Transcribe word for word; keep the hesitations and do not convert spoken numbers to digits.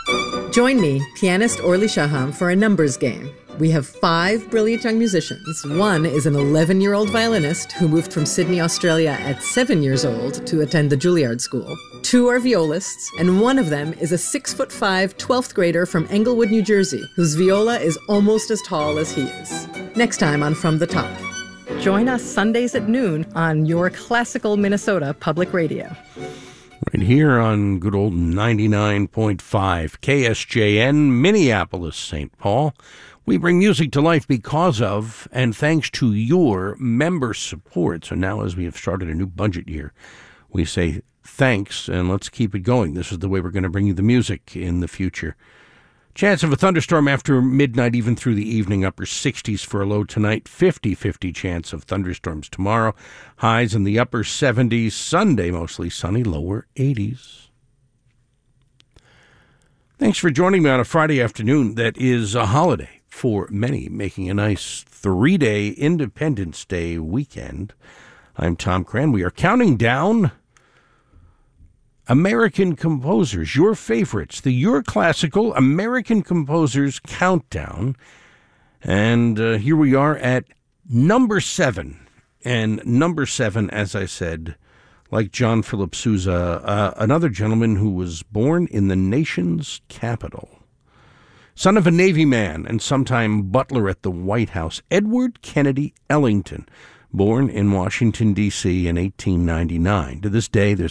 Join me, pianist Orly Shaham, for a numbers game. We have five brilliant young musicians. One is an eleven-year-old violinist who moved from Sydney, Australia at seven years old to attend the Juilliard School. Two are violists, and one of them is a six-foot-five twelfth grader from Englewood, New Jersey, whose viola is almost as tall as he is. Next time on From the Top. Join us Sundays at noon on your classical Minnesota Public Radio. Right here on good old ninety-nine point five K S J N, Minneapolis, Saint Paul. We bring music to life because of and thanks to your member support. So now as we have started a new budget year, we say thanks and let's keep it going. This is the way we're going to bring you the music in the future. Chance of a thunderstorm after midnight, even through the evening, upper sixties for a low tonight, fifty-fifty chance of thunderstorms tomorrow, highs in the upper seventies, Sunday mostly sunny, lower eighties. Thanks for joining me on a Friday afternoon that is a holiday for many, making a nice three-day Independence Day weekend. I'm Tom Cran. We are counting down American composers, your favorites, the Your Classical American Composers Countdown. And uh, here we are at number seven. And number seven, as I said, like John Philip Sousa, uh, another gentleman who was born in the nation's capital. Son of a Navy man and sometime butler at the White House, Edward Kennedy Ellington, born in Washington, D C in eighteen ninety-nine. To this day, there's